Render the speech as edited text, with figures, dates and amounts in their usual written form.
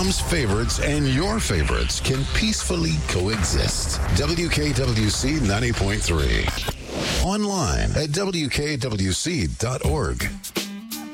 Mom's favorites and your favorites can peacefully coexist. WKWC 90.3. Online at WKWC.org.